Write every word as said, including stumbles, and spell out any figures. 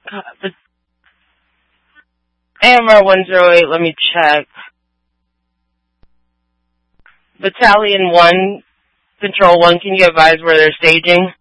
God, but A M R one oh eight, let me check. Battalion one, Control one, can you advise where they're staging?